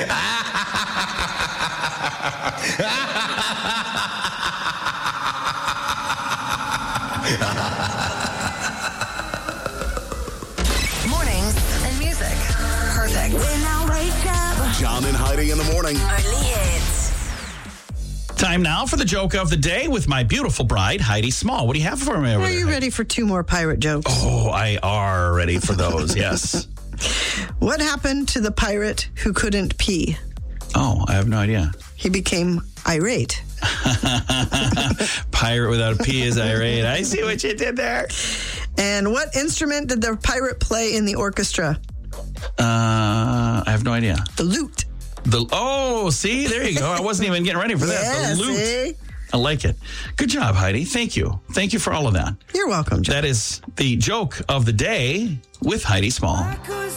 Mornings and music. Perfect. When I wake up. John and Heidi in the morning. Only hits. Time now for the joke of the day with my beautiful bride, Heidi Small. What do you have for me over Are there? you ready for 2 more pirate jokes? Oh, I are ready for those, yes. What happened to the pirate who couldn't pee? Oh, I have no idea. He became irate. Pirate without a P is irate. I see what you did there. And what instrument did the pirate play in the orchestra? I have no idea. The lute. See, there you go. I wasn't even getting ready for that. Yeah, The lute. see? I like it. Good job, Heidi. Thank you. Thank you for all of that. You're welcome, John. That is the joke of the day with Heidi Small.